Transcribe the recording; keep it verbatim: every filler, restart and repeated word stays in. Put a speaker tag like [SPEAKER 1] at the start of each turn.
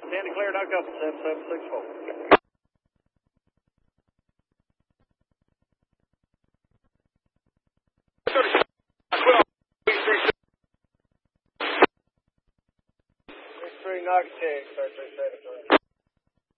[SPEAKER 1] Stand clear, knock up seven seven six four. Three knock check, thirty-three seven three.